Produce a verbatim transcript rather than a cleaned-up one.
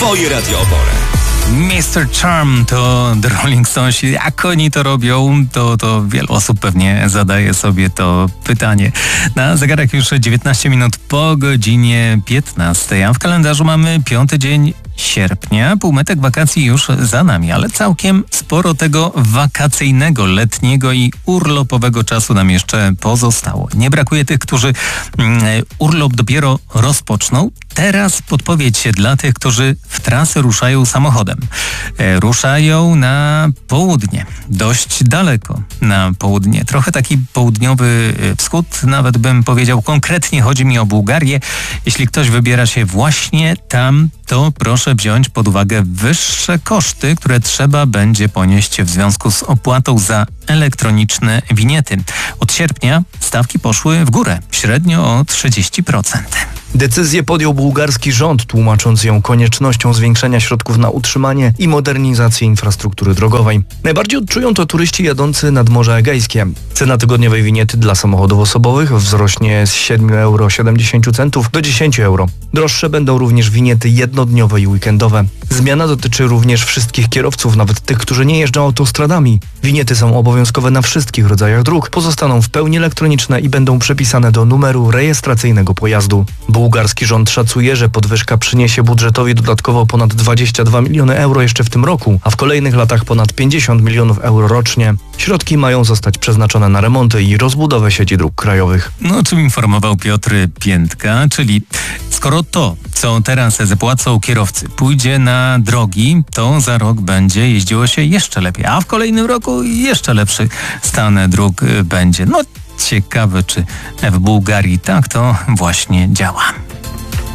Twoje Radio Opole. mister Charm to The Rolling Stones. Jak oni to robią, to, to wiele osób pewnie zadaje sobie to pytanie. Na zegarach już dziewiętnaście minut po godzinie piętnastej, a w kalendarzu mamy piąty dzień sierpnia. Półmetek wakacji już za nami, ale całkiem sporo tego wakacyjnego, letniego i urlopowego czasu nam jeszcze pozostało. Nie brakuje tych, którzy mm, urlop dopiero rozpoczną. Teraz podpowiedź dla tych, którzy w trasę ruszają samochodem. E, ruszają na południe, dość daleko na południe. Trochę taki południowy wschód, nawet bym powiedział. Konkretnie chodzi mi o Bułgarię. Jeśli ktoś wybiera się właśnie tam, to proszę wziąć pod uwagę wyższe koszty, które trzeba będzie ponieść w związku z opłatą za elektroniczne winiety. Od sierpnia stawki poszły w górę, średnio o trzydzieści procent. Decyzję podjął bułgarski rząd, tłumacząc ją koniecznością zwiększenia środków na utrzymanie i modernizację infrastruktury drogowej. Najbardziej odczują to turyści jadący nad Morze Egejskie. Cena tygodniowej winiety dla samochodów osobowych wzrośnie z siedem euro siedemdziesiąt centów do dziesięć euro. Droższe będą również winiety jednodniowe i weekendowe. Zmiana dotyczy również wszystkich kierowców, nawet tych, którzy nie jeżdżą autostradami. Winiety są obowiązkowe na wszystkich rodzajach dróg, pozostaną w pełni elektroniczne i będą przepisane do numeru rejestracyjnego pojazdu. Bułgarski rząd szacuje, że podwyżka przyniesie budżetowi dodatkowo ponad dwadzieścia dwa miliony euro jeszcze w tym roku, a w kolejnych latach ponad pięćdziesiąt milionów euro rocznie. Środki mają zostać przeznaczone na remonty i rozbudowę sieci dróg krajowych. No, o czym informował Piotr Piętka, czyli skoro to, co teraz zapłacą kierowcy, pójdzie na drogi, to za rok będzie jeździło się jeszcze lepiej, a w kolejnym roku jeszcze lepszy stan dróg będzie. No, ciekawe, czy w Bułgarii tak to właśnie działa.